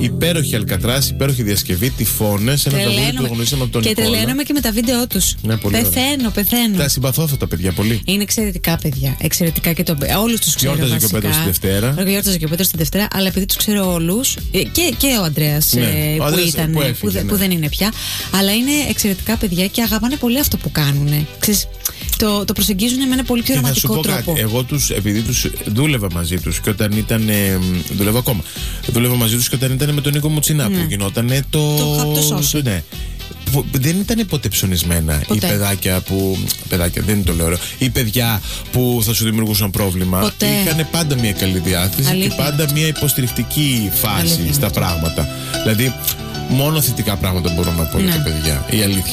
Υπέροχη Αλκατράς, υπέροχη διασκευή, τυφώνες, ένα τραγούδι που γνωρίσαμε από τον Νικόλα. Και τρελαίνομαι και με τα βίντεο τους. Ναι, πεθαίνω. Τα συμπαθώ αυτά τα παιδιά πολύ. Είναι εξαιρετικά παιδιά. Εξαιρετικά και όλους τους ξέρω. Γιόρταζε και ο Πέτρος τη Δευτέρα. Γιόρταζε και ο Πέτρος τη Δευτέρα, αλλά επειδή τους ξέρω όλους. Και ο Αντρέας που ήταν. Που δεν είναι πια. Αλλά είναι εξαιρετικά παιδιά και αγαπάνε πολύ αυτό που κάνουν. Το προσεγγίζουν με ένα πολύ πιο ρομαντικό τρόπο. Εγώ επειδή τους δούλευα μαζί τους και όταν ήταν. Δούλευα ακόμα. Δούλευα μαζί τους και όταν ήταν με τον Νίκο Μουτσινά που γινόταν το χαπτοσώσιο. Ναι. Δεν ήταν ποτέ ψωνισμένα οι παιδάκια που. Παιδάκια, δεν είναι το λέω. Οι παιδιά που θα σου δημιουργούσαν πρόβλημα. Είχαν πάντα μια καλή διάθεση και πάντα μια υποστηρικτική φάση στα πράγματα. Δηλαδή, μόνο θετικά πράγματα μπορούν να πω για τα παιδιά. Η αλήθεια.